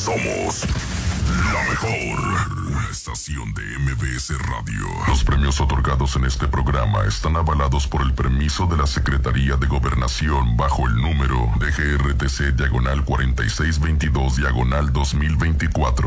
Somos la mejor. Una estación de MBS Radio. Los premios otorgados en este programa están avalados por el permiso de la Secretaría de Gobernación bajo el número de GRTC /4622/2024.